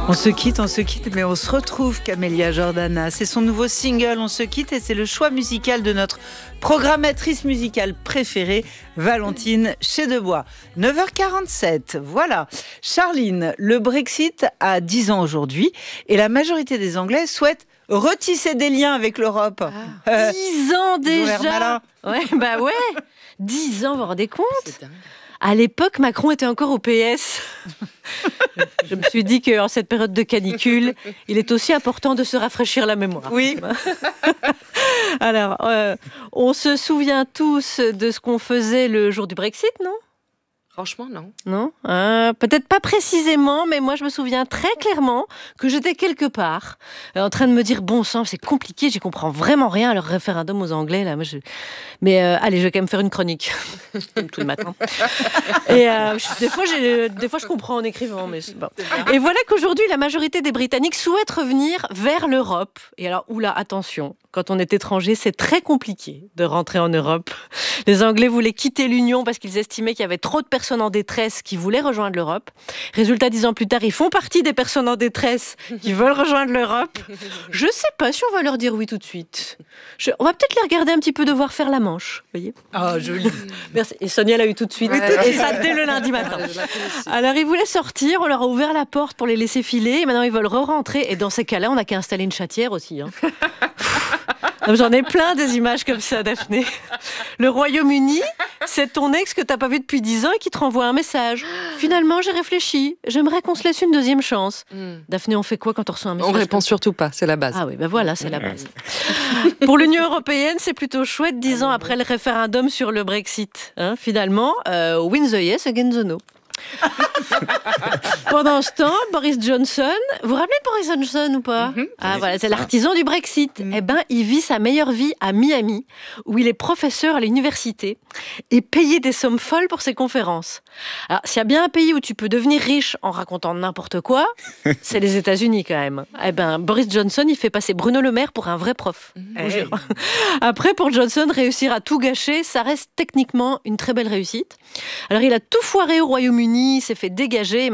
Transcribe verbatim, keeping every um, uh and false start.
On se quitte, on se quitte, mais on se retrouve, Camélia Jordana. C'est son nouveau single, On se quitte, et c'est le choix musical de notre programmatrice musicale préférée, Valentine Chedebois. neuf heures quarante-sept, voilà. Charline, le Brexit a dix ans aujourd'hui, et la majorité des Anglais souhaitent retisser des liens avec l'Europe. Ah, euh, dix ans déjà. Ouais, bah ouais. dix ans, vous vous rendez compte ? À l'époque, Macron était encore au P S. Je me suis dit qu'en cette période de canicule, il est aussi important de se rafraîchir la mémoire. Oui. Alors, euh, on se souvient tous de ce qu'on faisait le jour du Brexit, non ? Franchement, non. Non, euh, peut-être pas précisément, mais moi je me souviens très clairement que j'étais quelque part euh, en train de me dire bon sang, c'est compliqué, j'y comprends vraiment rien à leur référendum aux Anglais là. Moi, je... Mais euh, allez, je vais quand même faire une chronique comme tout le matin. Et euh, je, des fois, j'ai, des fois je comprends en écrivant, mais c'est bon. Et voilà qu'aujourd'hui la majorité des Britanniques souhaitent revenir vers l'Europe. Et alors oula, attention, quand on est étranger, c'est très compliqué de rentrer en Europe. Les Anglais voulaient quitter l'Union parce qu'ils estimaient qu'il y avait trop de personnes en détresse qui voulaient rejoindre l'Europe. Résultat, dix ans plus tard, ils font partie des personnes en détresse qui veulent rejoindre l'Europe. Je ne sais pas si on va leur dire oui tout de suite. Je, on va peut-être les regarder un petit peu devoir faire la manche. Vous voyez ? Ah, oh, joli. Merci. Et Sonia l'a eu tout de suite. Ouais. Et ça dès le lundi matin. Alors, ils voulaient sortir, on leur a ouvert la porte pour les laisser filer. Et maintenant, ils veulent re-rentrer. Et dans ces cas-là, on n'a qu'à installer une chatière aussi. Hein. J'en ai plein des images comme ça, Daphné. Le Royaume-Uni, c'est ton ex que t'as pas vu depuis dix ans et qui te renvoie un message. Finalement, j'ai réfléchi. J'aimerais qu'on se laisse une deuxième chance. Mm. Daphné, on fait quoi quand on reçoit un message ? On répond surtout pas, c'est la base. Ah oui, ben voilà, c'est la base. Pour l'Union européenne, c'est plutôt chouette, dix ans après le référendum sur le Brexit. Hein, finalement, euh, win the yes against the no. Pendant ce temps, Boris Johnson, vous vous rappelez de Boris Johnson ou pas ? mm-hmm. Ah voilà, c'est l'artisan du Brexit. Mm. Eh ben, il vit sa meilleure vie à Miami, où il est professeur à l'université et payé des sommes folles pour ses conférences. Alors, s'il y a bien un pays où tu peux devenir riche en racontant n'importe quoi, c'est les États-Unis quand même. Eh ben, Boris Johnson, il fait passer Bruno Le Maire pour un vrai prof. Mm. Hey. Après, pour Johnson, réussir à tout gâcher, ça reste techniquement une très belle réussite. Alors, il a tout foiré au Royaume-Uni, il s'est fait dégager.